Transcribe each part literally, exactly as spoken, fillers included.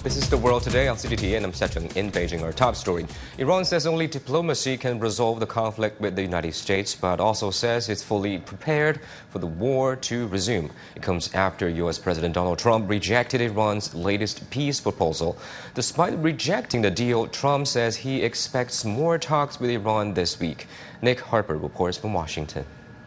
This is The World Today on C G T N. I'm Secheng in Beijing. Our top story. Iran says only diplomacy can resolve the conflict with the United States, but also says it's fully prepared for the war to resume. It comes after U S President Donald Trump rejected Iran's latest peace proposal. Despite rejecting the deal, Trump says he expects more talks with Iran this week. Nick Harper reports from Washington.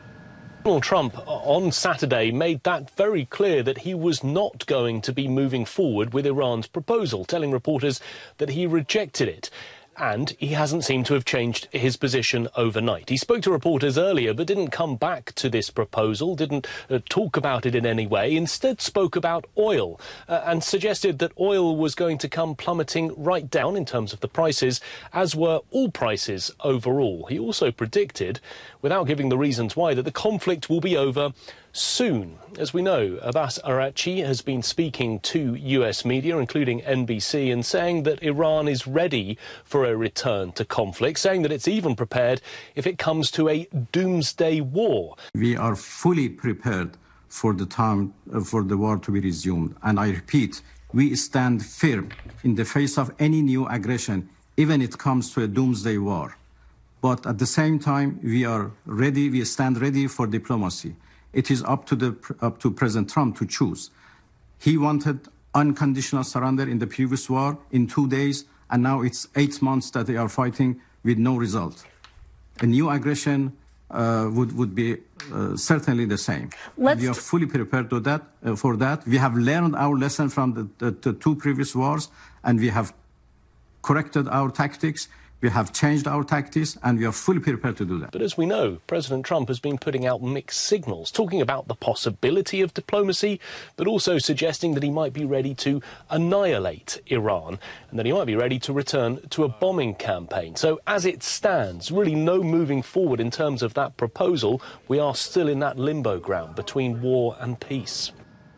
Donald Trump on Saturday made that very clear that he was not going to be moving forward with Iran's proposal, telling reporters that he rejected it. And he hasn't seemed to have changed his position overnight. He spoke to reporters earlier but didn't come back to this proposal, didn't uh, talk about it in any way, instead spoke about oil uh, and suggested that oil was going to come plummeting right down in terms of the prices, as were all prices overall. He also predicted, without giving the reasons why, that the conflict will be over soon. As we know, Abbas Araghchi has been speaking to U S media, including N B C, and saying that Iran is ready for a return to conflict, saying that it's even prepared if it comes to a doomsday war. We are fully prepared for the time uh, for the war to be resumed. And I repeat, we stand firm in the face of any new aggression, even if it comes to a doomsday war. But at the same time, we are ready, we stand ready for diplomacy. It is up to the up to President Trump to choose. He wanted unconditional surrender in the previous war in two days, and now it's eight months that they are fighting with no result. A new aggression uh, would would be uh, certainly the same. We are fully prepared to that uh, for that. We have learned our lesson from the, the, the two previous wars, and we have corrected our tactics. We have changed our tactics, and we are fully prepared to do that. But as we know, President Trump has been putting out mixed signals, talking about the possibility of diplomacy, but also suggesting that he might be ready to annihilate Iran and that he might be ready to return to a bombing campaign. So as it stands, really no moving forward in terms of that proposal. We are still in that limbo ground between war and peace.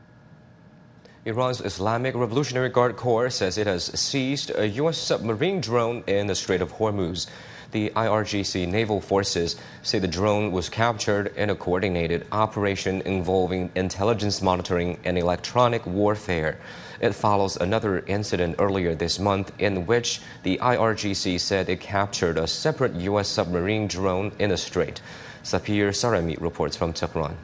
Iran's Islamic Revolutionary Guard Corps says it has seized a U S submarine drone in the Strait of Hormuz. The I R G C naval forces say the drone was captured in a coordinated operation involving intelligence monitoring and electronic warfare. It follows another incident earlier this month in which the I R G C said it captured a separate U S submarine drone in the strait. Sapir Sarami reports from Tehran.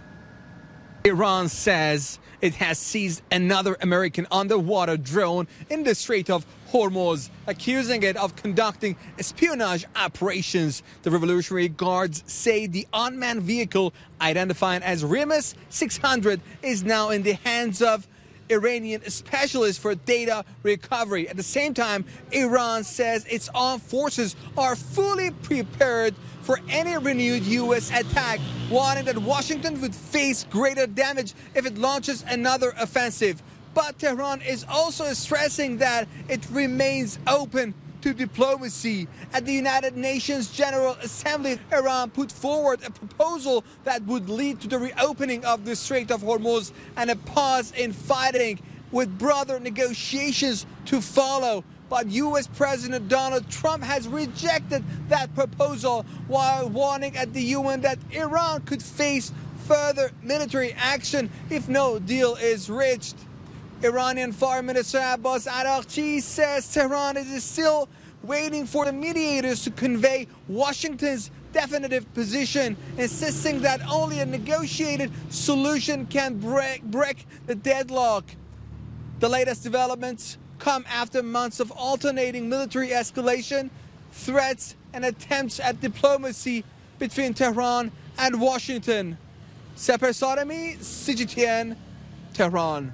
Iran says it has seized another American underwater drone in the Strait of Hormuz, accusing it of conducting espionage operations. The Revolutionary Guards say the unmanned vehicle, identified as Rimas six hundred, is now in the hands of Iranian specialists for data recovery. At the same time, Iran says its armed forces are fully prepared for any renewed U S attack, warning that Washington would face greater damage if it launches another offensive. But Tehran is also stressing that it remains open to diplomacy. At the United Nations General Assembly, Iran put forward a proposal that would lead to the reopening of the Strait of Hormuz and a pause in fighting, with broader negotiations to follow. But U S President Donald Trump has rejected that proposal while warning at the U N that Iran could face further military action if no deal is reached. Iranian Foreign Minister Abbas Araghchi says Tehran is still waiting for the mediators to convey Washington's definitive position, insisting that only a negotiated solution can break, break the deadlock. The latest developments come after months of alternating military escalation, threats, and attempts at diplomacy between Tehran and Washington. Sapir Sarami, C G T N, Tehran.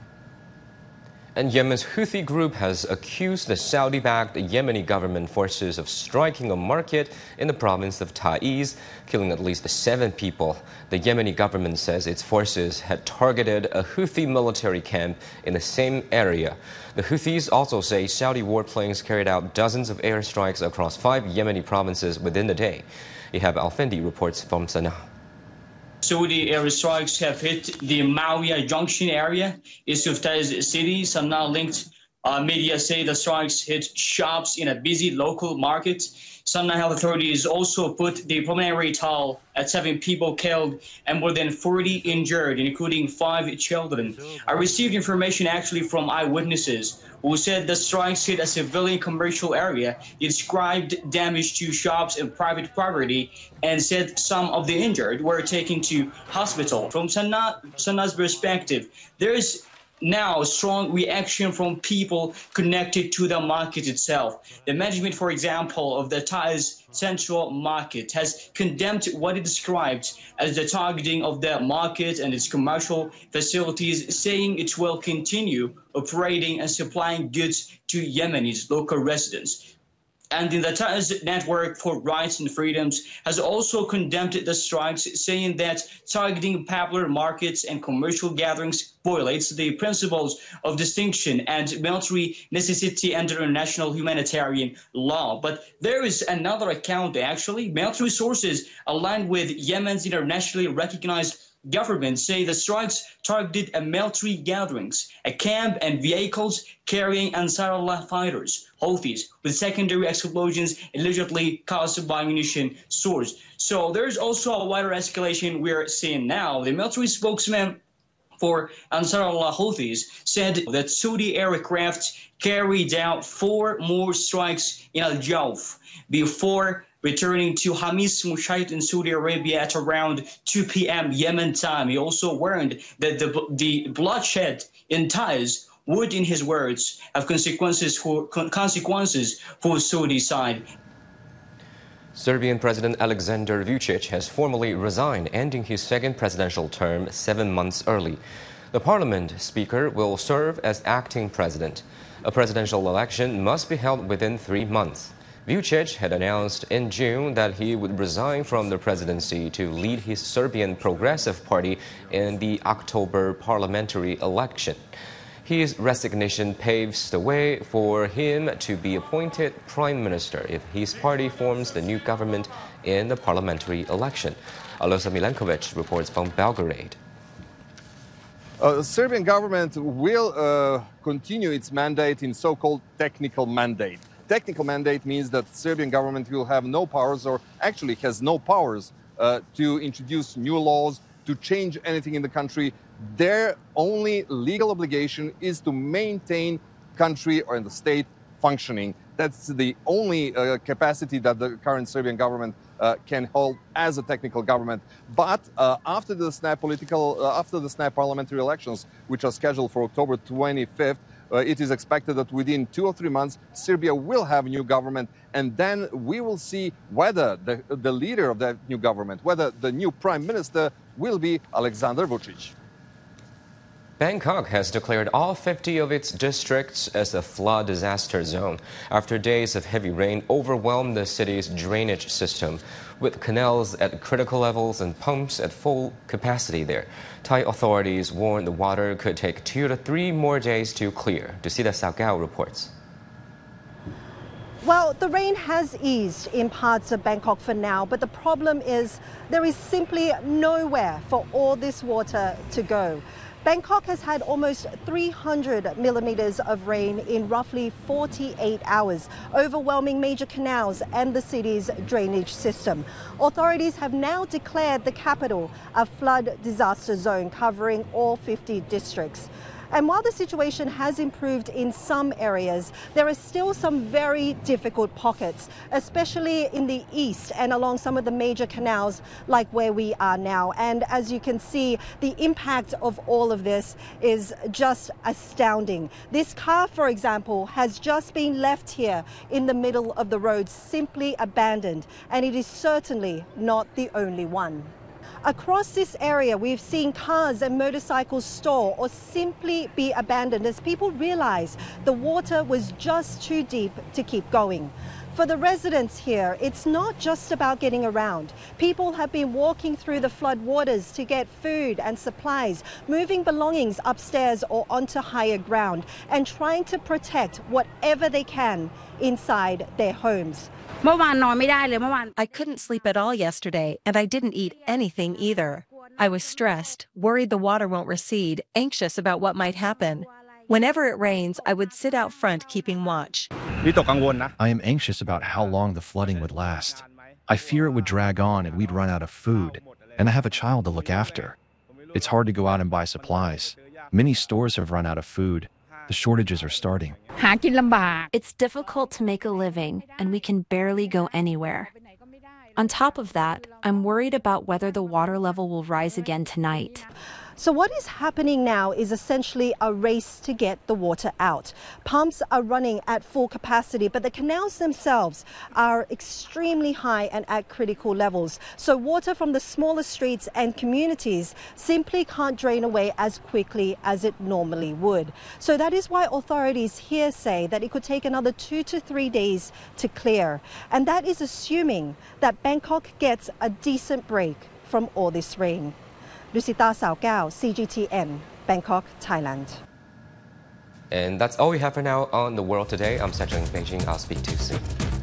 And Yemen's Houthi group has accused the Saudi-backed Yemeni government forces of striking a market in the province of Taiz, killing at least seven people. The Yemeni government says its forces had targeted a Houthi military camp in the same area. The Houthis also say Saudi warplanes carried out dozens of airstrikes across five Yemeni provinces within the day. Ihab Al-Fendi reports from Sana'a. Saudi airstrikes have hit the Mawia Junction area, east of Taiz city. Some now linked uh, media say the strikes hit shops in a busy local market. Sannai health authorities also put the preliminary toll at seven people killed and more than forty injured, including five children. I received information actually from eyewitnesses who said the strikes hit a civilian commercial area. They described damage to shops and private property and said some of the injured were taken to hospital. From Sannai's perspective, there is now strong reaction from people connected to the market itself. The management, for example, of the Taiz Central Market has condemned what it described as the targeting of the market and its commercial facilities, saying it will continue operating and supplying goods to Yemenis, local residents. And in the Taiz Network for Rights and Freedoms has also condemned the strikes, saying that targeting popular markets and commercial gatherings violates the principles of distinction and military necessity under international humanitarian law. But there is another account, actually. Military sources aligned with Yemen's internationally recognized government say the strikes targeted a military gatherings, a camp and vehicles carrying Ansarullah fighters, Houthis, with secondary explosions allegedly caused by munition source. So there's also a wider escalation we're seeing now. The military spokesman for Ansarullah Houthis said that Saudi aircraft carried out four more strikes in Al Jawf before returning to Hamis Mushaid in Saudi Arabia at around two p m Yemen time. He also warned that the, the bloodshed in Taiz would, in his words, have consequences for consequences for Saudi side. Serbian President Alexander Vučić has formally resigned, ending his second presidential term seven months early. The parliament speaker will serve as acting president. A presidential election must be held within three months. Vučić had announced in June that he would resign from the presidency to lead his Serbian Progressive Party in the October parliamentary election. His resignation paves the way for him to be appointed prime minister if his party forms the new government in the parliamentary election. Alosa Milenkovic reports from Belgrade. Uh, the Serbian government will uh, continue its mandate in so-called technical mandate. Technical mandate means that the Serbian government will have no powers, or actually has no powers, uh, to introduce new laws, to change anything in the country. Their only legal obligation is to maintain country or the state functioning. That's the only uh, capacity that the current Serbian government uh, can hold as a technical government. But uh, after the snap political, uh, after the snap parliamentary elections, which are scheduled for October twenty-fifth, Uh, it is expected that within two or three months, Serbia will have a new government, and then we will see whether the, the leader of that new government, whether the new prime minister will be Aleksandar Vučić. Bangkok has declared all fifty of its districts as a flood disaster zone after days of heavy rain overwhelmed the city's drainage system, with canals at critical levels and pumps at full capacity there. Thai authorities warn the water could take two to three more days to clear. Dusita Salgao reports. Well, the rain has eased in parts of Bangkok for now, but the problem is there is simply nowhere for all this water to go. Bangkok has had almost three hundred millimeters of rain in roughly forty-eight hours, overwhelming major canals and the city's drainage system. Authorities have now declared the capital a flood disaster zone covering all fifty districts. And while the situation has improved in some areas, there are still some very difficult pockets, especially in the east and along some of the major canals like where we are now. And as you can see, the impact of all of this is just astounding. This car, for example, has just been left here in the middle of the road, simply abandoned, and it is certainly not the only one. Across this area, we've seen cars and motorcycles store or simply be abandoned as people realize the water was just too deep to keep going. For the residents here, it's not just about getting around. People have been walking through the flood waters to get food and supplies, moving belongings upstairs or onto higher ground, and trying to protect whatever they can inside their homes. I couldn't sleep at all yesterday, and I didn't eat anything either. I was stressed, worried the water won't recede, anxious about what might happen. Whenever it rains, I would sit out front keeping watch. I am anxious about how long the flooding would last. I fear it would drag on and we'd run out of food, and I have a child to look after. It's hard to go out and buy supplies. Many stores have run out of food. The shortages are starting. It's difficult to make a living, and we can barely go anywhere. On top of that, I'm worried about whether the water level will rise again tonight. So what is happening now is essentially a race to get the water out. Pumps are running at full capacity, but the canals themselves are extremely high and at critical levels. So water from the smaller streets and communities simply can't drain away as quickly as it normally would. So that is why authorities here say that it could take another two to three days to clear. And that is assuming that Bangkok gets a decent break from all this rain. Lucita Sao Gao, C G T N, Bangkok, Thailand. And that's all we have for now on The World Today. I'm Sachin in Beijing. I'll speak to you soon.